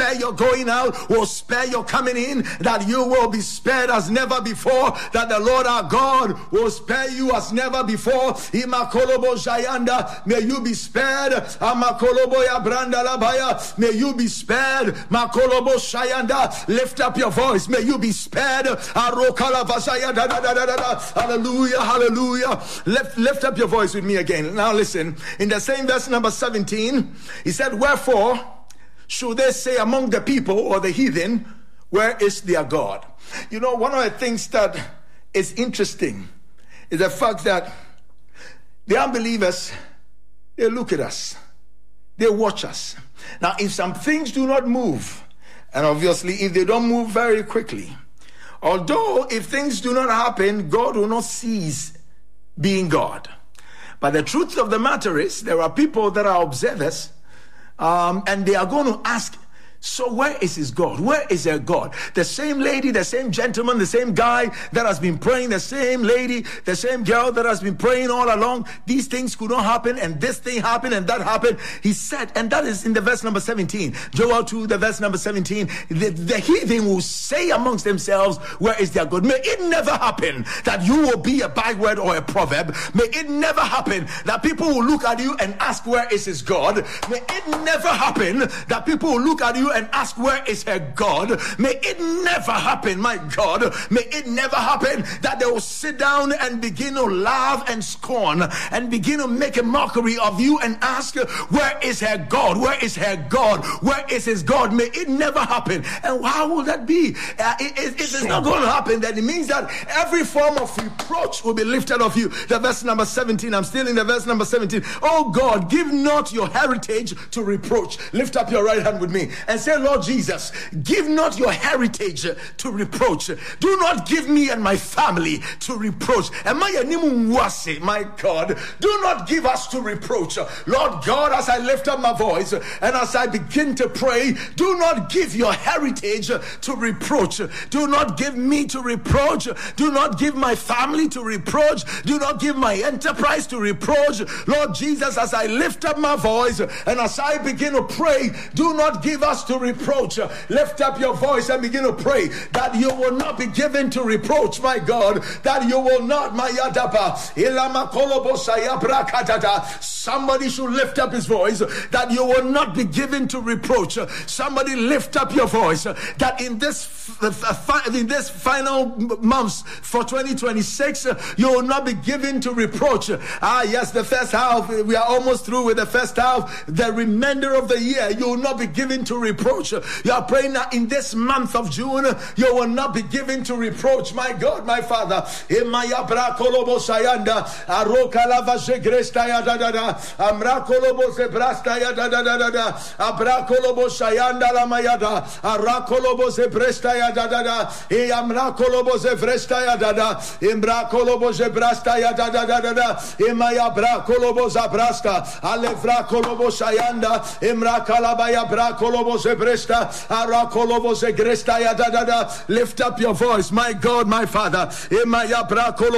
spare your going out, will spare your coming in, that you will be spared as never before, that the Lord our God will spare you as never before. Imakolobo Jayanda, may you be spared. Amakolobo Yabranda Labaya, may you be spared. Makolobo Shayanda, lift up your voice, may you be spared. Arokala Vasaya, hallelujah, hallelujah. Lift up your voice with me again. Now listen, in the same verse number 17, he said, wherefore should they say among the people or the heathen, where is their God? You know, one of the things that is interesting is the fact that the unbelievers, they look at us, they watch us. Now, if some things do not move, and obviously if they don't move very quickly, although if things do not happen, God will not cease being God. But the truth of the matter is, there are people that are observers, and they are going to ask, so where is his God? Where is their God? The same lady, the same gentleman, the same guy that has been praying, the same lady, the same girl that has been praying all along. These things could not happen, and this thing happened, and that happened. He said, and that is in the verse number 17. Joel 2, the verse number 17. The heathen will say amongst themselves, where is their God? May it never happen that you will be a byword or a proverb. May it never happen that people will look at you and ask, where is his God? May it never happen that people will look at you and ask, where is her God? May it never happen, my God. May it never happen that they will sit down and begin to laugh and scorn and begin to make a mockery of you and ask, where is her God? Where is her God? Where is his God? May it never happen. And how will that be? If it's not going to happen, then it means that every form of reproach will be lifted off you. The verse number 17, I'm still in the verse number 17. Oh God, give not your heritage to reproach. Lift up your right hand with me and say, Lord Jesus, give not your heritage to reproach. Do not give me and my family to reproach. My God, do not give us to reproach. Lord God, as I lift up my voice and as I begin to pray, do not give your heritage to reproach. Do not give me to reproach. Do not give my family to reproach. Do not give my enterprise to reproach. Lord Jesus, as I lift up my voice and as I begin to pray, do not give us to reproach. Lift up your voice and begin to pray that you will not be given to reproach, my God, that you will not, my Yadaba, somebody should lift up his voice that you will not be given to reproach. Somebody lift up your voice that in this final months for 2026 you will not be given to reproach. Yes, the first half, we are almost through with the first half. The remainder of the year, you will not be given to reproach. You are praying that in this month of June, you will not be given to reproach. My God, my Father. Lift up your voice, my God, my Father.